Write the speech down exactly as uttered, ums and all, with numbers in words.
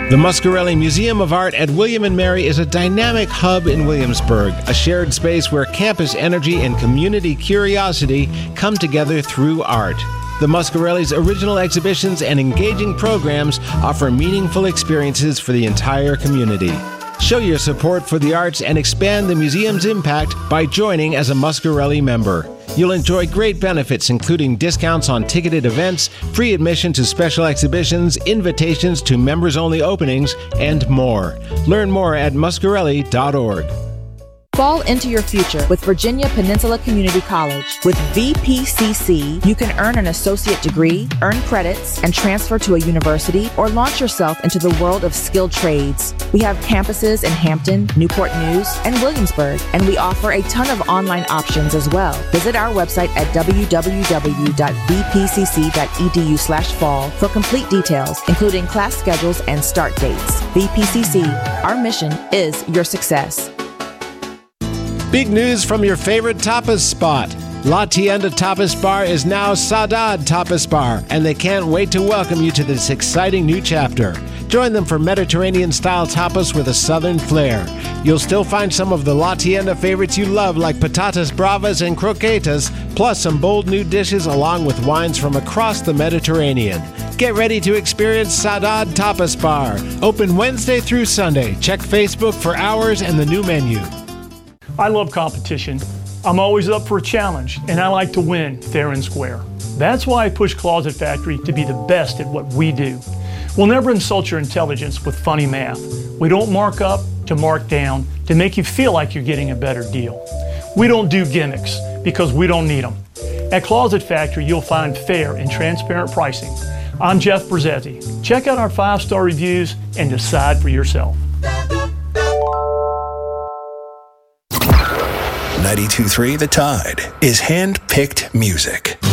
The Muscarelli Museum of Art at William and Mary is a dynamic hub in Williamsburg, a shared space where campus energy and community curiosity come together through art. The Muscarelli's original exhibitions and engaging programs offer meaningful experiences for the entire community. Show your support for the arts and expand the museum's impact by joining as a Muscarelli member. You'll enjoy great benefits, including discounts on ticketed events, free admission to special exhibitions, invitations to members-only openings, and more. Learn more at muscarelli dot org. Fall into your future with Virginia Peninsula Community College. With V P C C, you can earn an associate degree, earn credits, and transfer to a university or launch yourself into the world of skilled trades. We have campuses in Hampton, Newport News, and Williamsburg, and we offer a ton of online options as well. Visit our website at w w w dot v p c c dot e d u slash fall for complete details, including class schedules and start dates. V P C C, our mission is your success. Big news from your favorite tapas spot. La Tienda Tapas Bar is now Saudade Tapas Bar, and they can't wait to welcome you to this exciting new chapter. Join them for Mediterranean-style tapas with a southern flair. You'll still find some of the La Tienda favorites you love, like patatas bravas and croquetas, plus some bold new dishes along with wines from across the Mediterranean. Get ready to experience Saudade Tapas Bar. Open Wednesday through Sunday. Check Facebook for hours and the new menu. I love competition. I'm always up for a challenge, and I like to win fair and square. That's why I push Closet Factory to be the best at what we do. We'll never insult your intelligence with funny math. We don't mark up to mark down to make you feel like you're getting a better deal. We don't do gimmicks because we don't need them. At Closet Factory, you'll find fair and transparent pricing. I'm Jeff Brzezzi. Check out our five-star reviews and decide for yourself. ninety-two point three The Tide is hand-picked music.